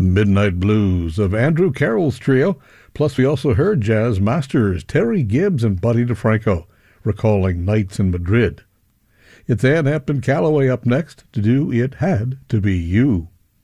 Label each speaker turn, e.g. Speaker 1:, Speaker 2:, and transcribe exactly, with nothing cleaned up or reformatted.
Speaker 1: Midnight Blues of Andrew Carroll's trio. Plus, we also heard jazz masters Terry Gibbs and Buddy DeFranco recalling nights in Madrid. It's Ann Hampton Callaway up next to do It Had to Be You.